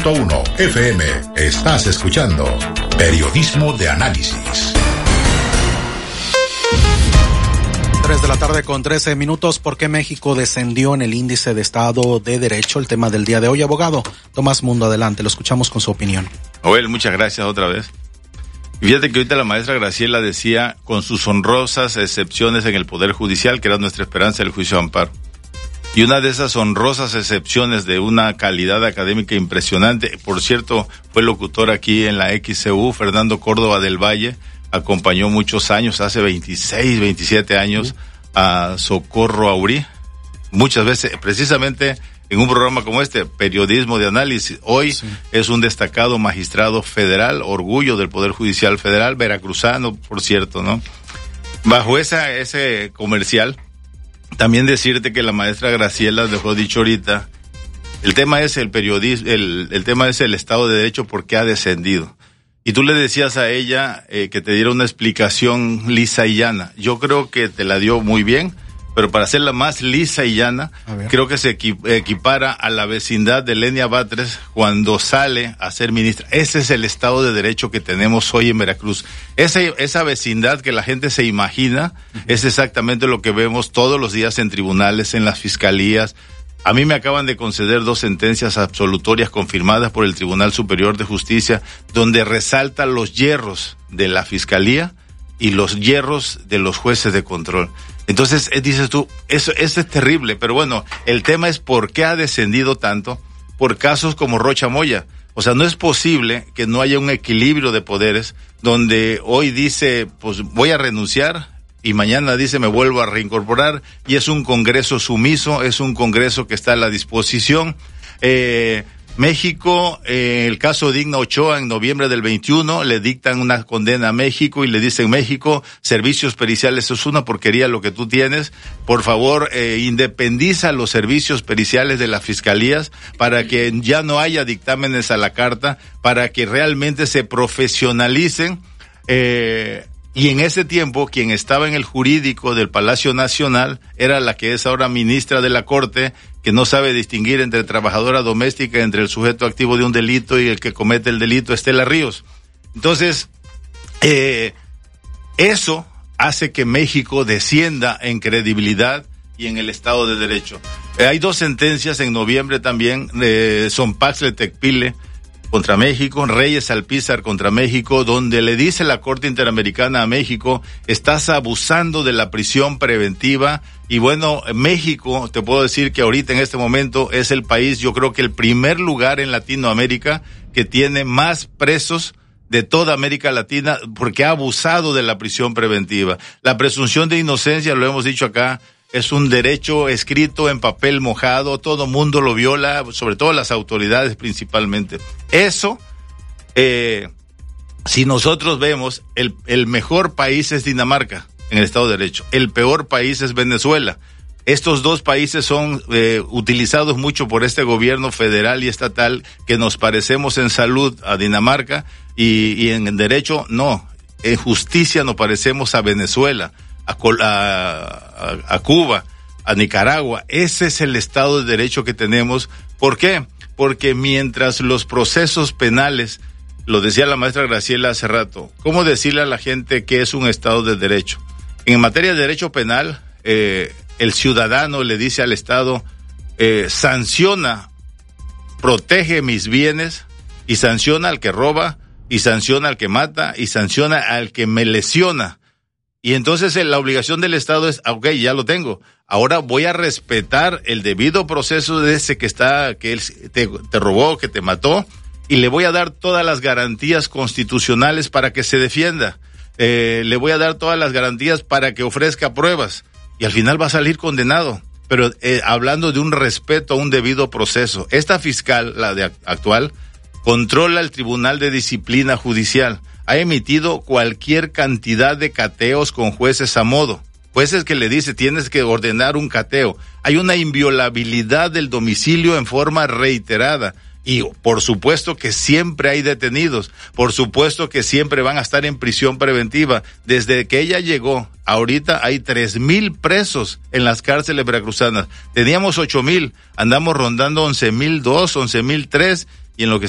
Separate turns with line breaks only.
1 FM. Estás escuchando Periodismo de Análisis.
3 de la tarde con 13 minutos. ¿Por qué México descendió en el índice de Estado de Derecho? El tema del día de hoy. Abogado Tomás Mundo, adelante, lo escuchamos con su opinión.
Joel, muchas gracias otra vez. Fíjate que ahorita la maestra Graciela decía, con sus honrosas excepciones en el Poder Judicial, que era nuestra esperanza del juicio de amparo. Y una de esas honrosas excepciones de una calidad académica impresionante, por cierto, fue locutor aquí en la XCU, Fernando Córdoba del Valle, acompañó muchos años, hace 26, 27 años, a Socorro Aurí, muchas veces, precisamente en un programa como este, Periodismo de Análisis. Hoy es un destacado magistrado federal, orgullo del Poder Judicial Federal, veracruzano, por cierto, ¿no? Bajo ese comercial, también decirte que la maestra Graciela dejó dicho ahorita, el tema es el periodismo, el tema es el Estado de Derecho porque ha descendido. Y tú le decías a ella que te diera una explicación lisa y llana. Yo creo que te la dio muy bien, pero para hacerla más lisa y llana, creo que se equipara a la vecindad de Lenia Batres cuando sale a ser ministra. Ese es el Estado de Derecho que tenemos hoy en Veracruz. Esa vecindad que la gente se imagina es exactamente lo que vemos todos los días en tribunales, en las fiscalías. A mí me acaban de conceder 2 sentencias absolutorias confirmadas por el Tribunal Superior de Justicia, donde resalta los hierros de la Fiscalía y los hierros de los jueces de control. Entonces, dices tú, eso es terrible, pero bueno, el tema es por qué ha descendido tanto por casos como Rocha Moya. O sea, no es posible que no haya un equilibrio de poderes donde hoy dice, pues voy a renunciar, y mañana dice me vuelvo a reincorporar, y es un Congreso sumiso, es un Congreso que está a la disposición. México, el caso Digna Ochoa en noviembre del 21, le dictan una condena a México y le dicen, México, servicios periciales, eso es una porquería lo que tú tienes, por favor, independiza los servicios periciales de las fiscalías para que ya no haya dictámenes a la carta, para que realmente se profesionalicen, y en ese tiempo, quien estaba en el jurídico del Palacio Nacional era la que es ahora ministra de la Corte, que no sabe distinguir entre trabajadora doméstica, entre el sujeto activo de un delito y el que comete el delito, Estela Ríos. Entonces, eso hace que México descienda en credibilidad y en el Estado de Derecho. Hay 2 sentencias en noviembre también, Sonpaxle Tecpile contra México, Reyes Alpizar contra México, donde le dice la Corte Interamericana a México, estás abusando de la prisión preventiva. Y bueno, México, te puedo decir que ahorita en este momento es el país, yo creo que el primer lugar en Latinoamérica que tiene más presos de toda América Latina porque ha abusado de la prisión preventiva. La presunción de inocencia, lo hemos dicho acá, es un derecho escrito en papel mojado, todo mundo lo viola, sobre todo las autoridades principalmente. Eso, si nosotros vemos, el mejor país es Dinamarca en el Estado de Derecho, el peor país es Venezuela. Estos 2 países son utilizados mucho por este gobierno federal y estatal, que nos parecemos en salud a Dinamarca y en derecho no, en justicia nos parecemos a Venezuela, a Cuba, a Nicaragua. Ese es el Estado de Derecho que tenemos. ¿Por qué? Porque mientras los procesos penales, lo decía la maestra Graciela hace rato, ¿cómo decirle a la gente que es un Estado de Derecho? En materia de derecho penal, el ciudadano le dice al Estado, sanciona, protege mis bienes, y sanciona al que roba, y sanciona al que mata, y sanciona al que me lesiona. Y entonces la obligación del Estado es, okay, ya lo tengo, ahora voy a respetar el debido proceso de ese que él te robó, que te mató, y le voy a dar todas las garantías constitucionales para que se defienda. Le voy a dar todas las garantías para que ofrezca pruebas, y al final va a salir condenado. Pero hablando de un respeto a un debido proceso, esta fiscal, la de actual, controla el Tribunal de Disciplina Judicial. Ha emitido cualquier cantidad de cateos con jueces a modo. Jueces que le dice, tienes que ordenar un cateo. Hay una inviolabilidad del domicilio en forma reiterada. Y por supuesto que siempre hay detenidos. Por supuesto que siempre van a estar en prisión preventiva. Desde que ella llegó, ahorita hay 3,000 presos en las cárceles veracruzanas. Teníamos 8,000. Andamos rondando 11,002, 11,003. Y en lo que